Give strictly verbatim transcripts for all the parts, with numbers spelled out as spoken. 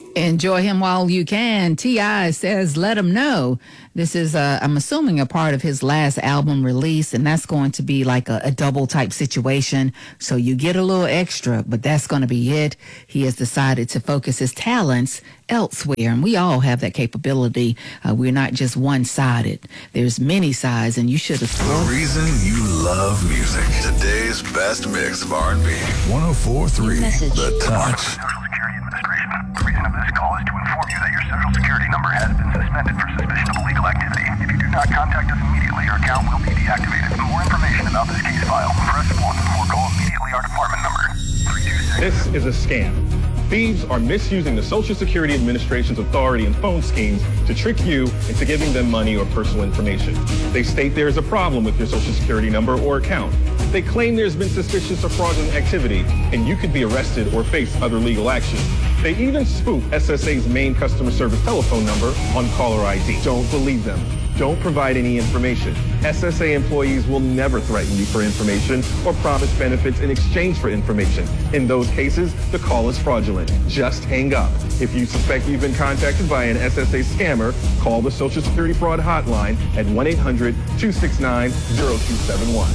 Enjoy him while you can. T I says, let him know. This is, uh, I'm assuming, a part of his last album release, and that's going to be like a, a double type situation. So you get a little extra, but that's going to be it. He has decided to focus his talents elsewhere, and we all have that capability. Uh, we're not just one-sided. There's many sides, and you should have. The reason you love music. Today's best mix of R and B. one oh four point three The Touch. The reason of this call is to inform you that your Social Security number has been suspended for suspicion of illegal activity. If you do not contact us immediately, your account will be deactivated. For more information about this case file, press one or call immediately our department number. three two six This is a scam. Thieves are misusing the Social Security Administration's authority and phone schemes to trick you into giving them money or personal information. They state there is a problem with your Social Security number or account. They claim there's been suspicious or fraudulent activity, and you could be arrested or face other legal action. They even spoof S S A's main customer service telephone number on caller I D. Don't believe them. Don't provide any information. S S A employees will never threaten you for information or promise benefits in exchange for information. In those cases, the call is fraudulent. Just hang up. If you suspect you've been contacted by an S S A scammer, call the Social Security Fraud Hotline at one eight hundred two six nine zero two seven one.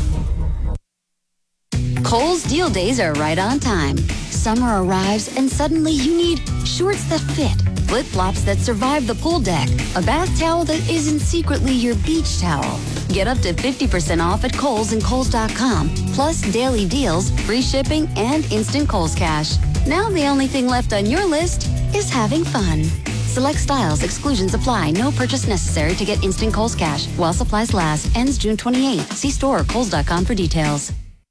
Kohl's deal days are right on time. Summer arrives and suddenly you need shorts that fit, flip-flops that survive the pool deck, a bath towel that isn't secretly your beach towel. Get up to fifty percent off at Kohl's and Kohl's dot com, plus daily deals, free shipping, and instant Kohl's Cash. Now the only thing left on your list is having fun. Select styles, exclusions apply. No purchase necessary to get instant Kohl's Cash. While supplies last. Ends June twenty-eighth. See store or Kohl's dot com for details.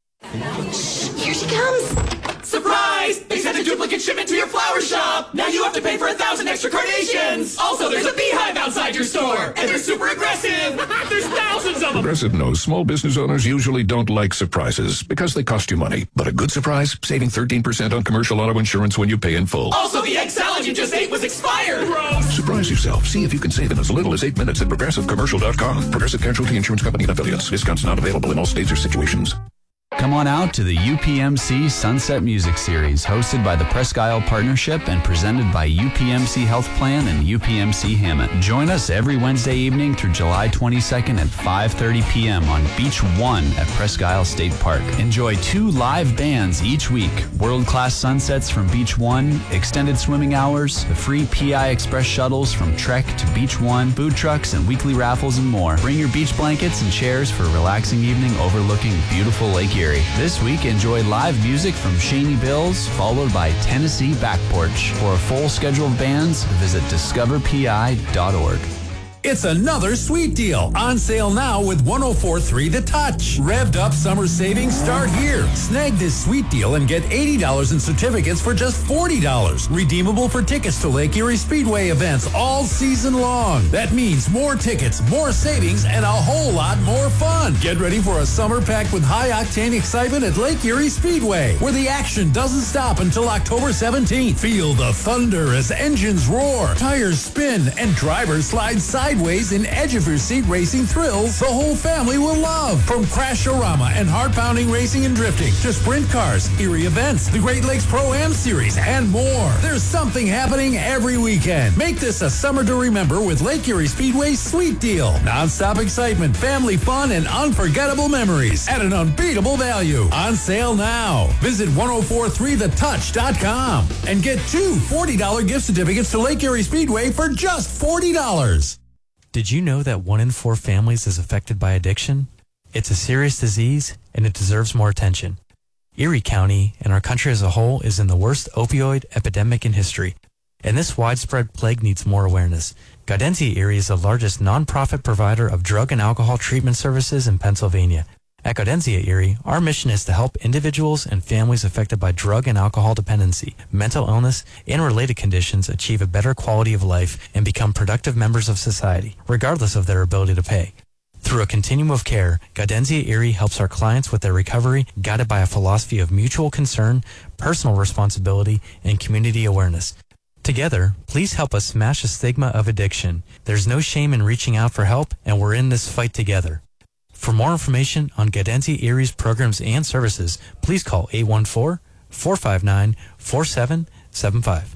Here she comes! Surprise! They sent a duplicate shipment to your flower shop! Now you have to pay for a thousand extra carnations! Also, there's a beehive outside your store! And they're super aggressive! There's thousands of them! Progressive knows small business owners usually don't like surprises because they cost you money. But a good surprise? Saving thirteen percent on commercial auto insurance when you pay in full. Also, the egg salad you just ate was expired! Gross! Surprise yourself. See if you can save in as little as eight minutes at Progressive Commercial dot com. Progressive Casualty Insurance Company and affiliates. Discounts not available in all states or situations. Come on out to the U P M C Sunset Music Series, hosted by the Presque Isle Partnership and presented by U P M C Health Plan and U P M C Hammond. Join us every Wednesday evening through July twenty-second at five thirty p.m. on Beach One at Presque Isle State Park. Enjoy two live bands each week, world-class sunsets from Beach One, extended swimming hours, the free P I Express shuttles from Trek to Beach One, food trucks and weekly raffles and more. Bring your beach blankets and chairs for a relaxing evening overlooking beautiful Lake Erie. This week, enjoy live music from Shaney Bills, followed by Tennessee Back Porch. For a full schedule of bands, visit discover p i dot org. It's another sweet deal. On sale now with one oh four point three The Touch. Revved up summer savings start here. Snag this sweet deal and get eighty dollars in certificates for just forty dollars. Redeemable for tickets to Lake Erie Speedway events all season long. That means more tickets, more savings, and a whole lot more fun. Get ready for a summer packed with high-octane excitement at Lake Erie Speedway, where the action doesn't stop until October seventeenth. Feel the thunder as engines roar, tires spin, and drivers slide sideways in edge-of-your-seat racing thrills the whole family will love. From Crash-O-Rama and heart-pounding racing and drifting to sprint cars, Erie events, the Great Lakes Pro-Am Series, and more. There's something happening every weekend. Make this a summer to remember with Lake Erie Speedway's Sweet Deal. Non-stop excitement, family fun, and unforgettable memories at an unbeatable value. On sale now. Visit one oh four point three the touch dot com and get two forty dollars gift certificates to Lake Erie Speedway for just forty dollars. Did you know that one in four families is affected by addiction? It's a serious disease, and it deserves more attention. Erie County, and our country as a whole, is in the worst opioid epidemic in history, and this widespread plague needs more awareness. Gaudentia Erie is the largest nonprofit provider of drug and alcohol treatment services in Pennsylvania. At Gaudentia Erie, our mission is to help individuals and families affected by drug and alcohol dependency, mental illness, and related conditions achieve a better quality of life and become productive members of society, regardless of their ability to pay. Through a continuum of care, Gaudentia Erie helps our clients with their recovery, guided by a philosophy of mutual concern, personal responsibility, and community awareness. Together, please help us smash the stigma of addiction. There's no shame in reaching out for help, and we're in this fight together. For more information on Gaudentia Erie's programs and services, please call eight one four, four five nine, four seven seven five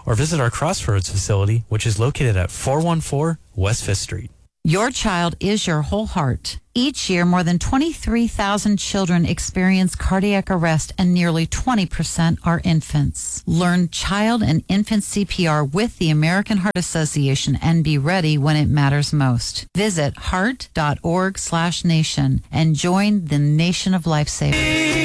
or visit our Crossroads facility, which is located at four one four West fifth Street. Your child is your whole heart. Each year, more than twenty-three thousand children experience cardiac arrest and nearly twenty percent are infants. Learn child and infant C P R with the American Heart Association and be ready when it matters most. Visit heart dot org slash nation and join the nation of lifesavers.